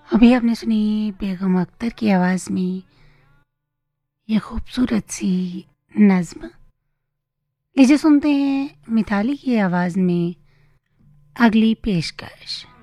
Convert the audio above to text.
अभी आपने सुनी बेगम अख्तर की आवाज़ में ये खूबसूरत सी नज़्म। लीजिए सुनते हैं मिताली की आवाज़ में अगली पेशकश।